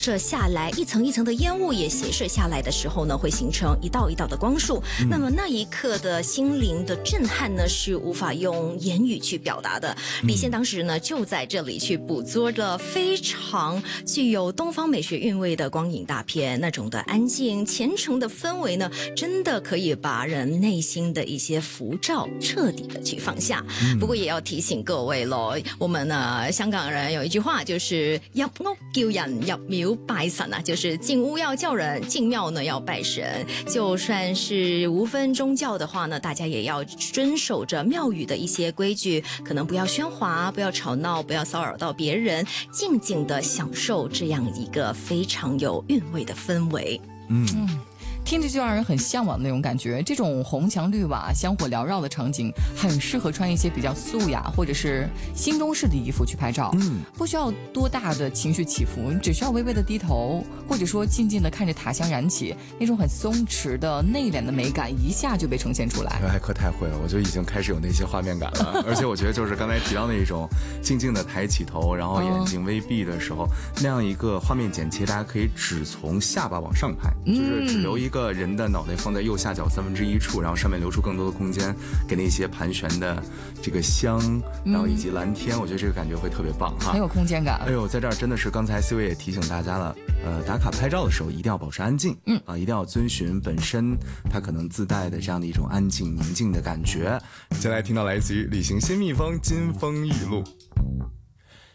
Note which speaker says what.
Speaker 1: 射下来一层一层的烟雾也斜射下来的时候呢，会形成一道一道的光束。那么那一刻的心灵的震撼呢，是无法用言语去表达的。李现当时呢，就在这里去捕捉了非常具有东方美学韵味的光影大片，那种的安静虔诚的氛围呢，真的可以把人内心的一些浮躁彻底的去放下。不过也要提醒各位咯，我们呢香港人有一句话就是入屋叫人入廟拜神啊，就是进屋要叫人，进庙呢要拜神。就算是无分宗教的话呢，大家也要遵守着庙宇的一些规矩，可能不要喧哗，不要吵闹，不要骚扰到别人，静静的享受这样一个非常有韵味的氛围。
Speaker 2: 听着就让人很向往的那种感觉。这种红墙绿瓦、香火缭绕的场景，很适合穿一些比较素雅或者是新中式的衣服去拍照。不需要多大的情绪起伏，只需要微微的低头，或者说静静的看着塔香燃起，那种很松弛的内敛的美感一下就被呈现出来。
Speaker 3: 艾克太会了，我就已经开始有那些画面感了。而且我觉得就是刚才提到那种静静的抬起头，然后眼睛微闭的时候，那样一个画面剪切，大家可以只从下巴往上拍，就是只留一个人的脑袋放在右下角1/3处，然后上面留出更多的空间给那些盘旋的这个香，然后以及蓝天，我觉得这个感觉会特别棒哈，
Speaker 2: 很有空间感。
Speaker 3: 哎呦，在这儿真的是刚才 C 位也提醒大家了，打卡拍照的时候一定要保持安静，一定要遵循本身它可能自带的这样的一种安静宁静的感觉。接下来听到来自于旅行新秘方金风玉露。